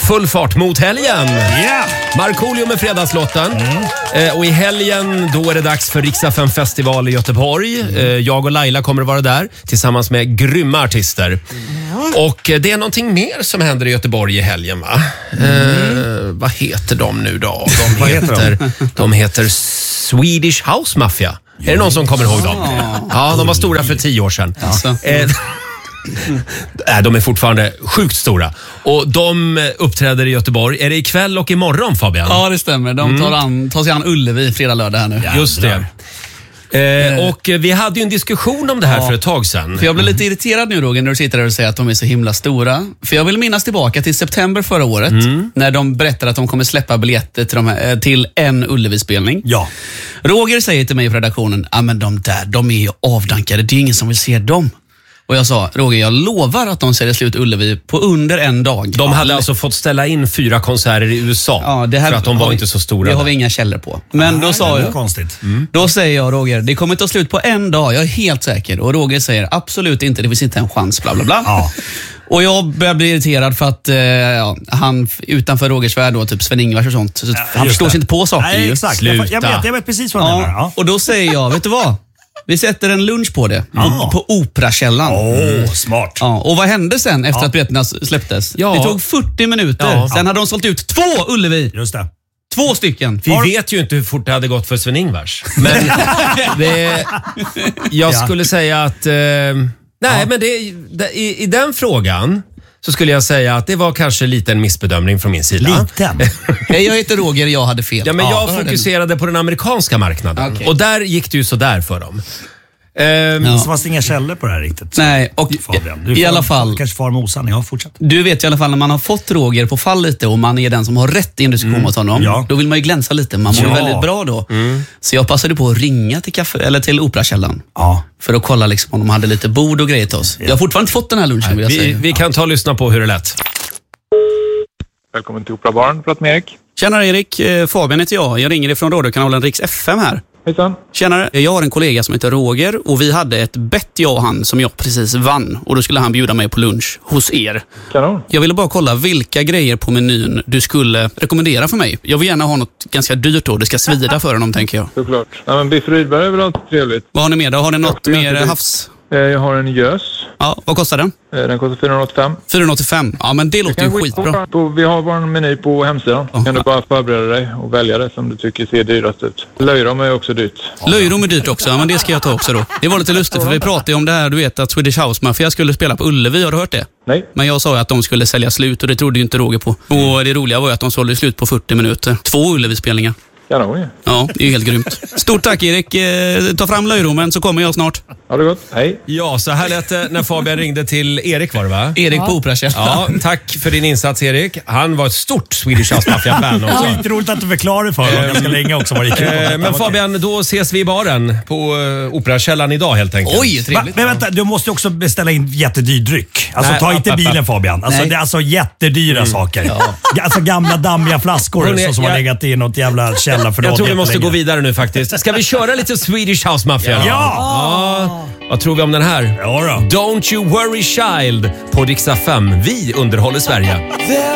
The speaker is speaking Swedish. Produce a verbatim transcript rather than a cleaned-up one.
full fart mot helgen. Yeah. Markoolio med fredagslåten. Mm. Eh, och i helgen då är det dags för Rix F M festival i Göteborg. Mm. Eh, jag och Laila kommer att vara där tillsammans med grymma artister. Mm. Och eh, det är någonting mer som händer i Göteborg i helgen, va? Mm. Eh, vad heter de nu då? De heter, de? de heter Swedish House Mafia. Är det någon som kommer ihåg dem? Ja, de var stora för tio år sedan. Ja. Eh, Nej, de är fortfarande sjukt stora. Och de uppträder i Göteborg. Är det ikväll och imorgon, Fabian? Ja, det stämmer. De tar, an, tar sig an Ullevi fredag, lördag här nu. Ja, just det. Eh, och vi hade ju en diskussion om det här ja. för ett tag sedan. För jag blev lite irriterad nu, Roger, när du sitter där och säger att de är så himla stora. För jag vill minnas tillbaka till september förra året mm. när de berättade att de kommer släppa biljetter till, de här, till en Ullevi-spelning. Ja. Roger säger till mig i redaktionen, ja men de där, de är ju avdankade. Det är ingen som vill se dem. Och jag sa, Roger, jag lovar att de säljer slut Ullevi på under en dag. De hade alltså fått ställa in fyra konserter i U S A ja, det här, för att de var vi, inte så stora. Det har vi inga källor på. Men ah, då sa jag, konstigt. Mm. Då säger jag, Roger, det kommer ta slut på en dag. Jag är helt säker. Och Roger säger, absolut inte, det finns inte en chans, bla bla bla. Ja. Och jag börjar bli irriterad för att eh, ja, han utanför Rogers värld då, typ Sven-Ingvars och sånt. Så ja, han förstår sig inte på saker. Nej, exakt. Sluta. Jag vet, jag vet precis vad ja, du menar. Ja. Och då säger jag, vet du vad? Vi sätter en lunch på det. Mm. På Operakällan. Åh, oh, smart. Ja, och vad hände sen efter ja. att biljetterna släpptes? Ja. Det tog fyrtio minuter. Ja. Sen hade de sålt ut två Ullevi. Just det. Två stycken. Vi Var... vet ju inte hur fort det hade gått för Sven-Ingvars. Men det, jag skulle ja. säga att... Eh, nej, ja. men det, det, i, i den frågan... så skulle jag säga att det var kanske lite en missbedömning från min sida. Liten? Jag heter Roger, jag hade fel. Ja, men jag ja, fokuserade på den amerikanska marknaden. Okay. Och där gick det ju så där för dem. Um, ja. Så fanns det inga källor på det här riktigt. Nej, och Fabian, du i alla fall kanske far med osanning. Ja, fortsätt. Du vet i alla fall när man har fått Roger på fall lite och man är den som har rätt i en diskussion mm. mot honom, ja. då vill man ju glänsa lite. Man mår ja. väldigt bra då. Mm. Så jag passade på att ringa till kaffe eller till Operakällan. Ja. För att kolla liksom om de hade lite bord och grejer till oss. Ja. Jag har fortfarande inte fått den här lunchen. Nej, vill jag vi, säga. vi kan ta och lyssna på hur det lät. Välkommen till Operabaren, prat med Erik. Tjena Erik, Fabian heter jag. Jag ringer ifrån radiokanalen Rix F M här. Hejsan. Tjena, jag har en kollega som heter Roger och vi hade ett bett, jag och han, som jag precis vann. Och då skulle han bjuda mig på lunch hos er. Kanon. Jag ville bara kolla vilka grejer på menyn du skulle rekommendera för mig. Jag vill gärna ha något ganska dyrt då. Det ska svida för honom, tänker jag. Såklart. Ja, men biff Rydberg är väl alltid trevligt. Vad har ni med då? Har ni något mer havs? Jag har en gös. Ja, vad kostar den? Den kostar fyrahundraåttiofem. fyrahundraåttiofem? Ja, men det låter ju skitbra. På, vi har vår meny på hemsidan. Oh. Kan du bara förbereda dig och välja det som du tycker ser dyrast ut. Löjrom är också dyrt. Löjrom är dyrt också, ja, men det ska jag ta också då. Det var lite lustigt för vi pratade ju om det här, du vet att Swedish House Mafia skulle spela på Ullevi, har du hört det? Nej. Men jag sa ju att de skulle sälja slut och det trodde ju inte Roger på. Och det roliga var ju att de sålde slut på fyrtio minuter. Två Ullevi-spelningar. Ja, ja, det är ju helt grymt. Stort tack Erik. Ta fram löjromen så kommer jag snart. Ha det gott. Hej. Ja, så här lät det när Fabian ringde till Erik, var det va? Erik ja. på Operakällan. Ja, tack för din insats Erik. Han var ett stort Swedish House Mafia-fan också. Ja, roligt att du förklarar för honom. Jag ska länge också vara kul. Men Fabian, då ses vi i baren på Operakällan idag helt enkelt. Oj, trevligt. Men vänta, du måste också beställa in jättedyr dryck. Alltså Nej, ta app, inte app, bilen app. Fabian. Alltså, det är alltså jättedyra mm. saker. Ja. Alltså gamla dammiga flaskor är, så som jag, har legat i något jävla källa för Jag tror vi måste gå vidare nu faktiskt. Ska vi köra lite Swedish House Mafia? Ja! ja. Vad tror vi om den här? Ja då. Don't you worry child på Rix F M. Vi underhåller Sverige.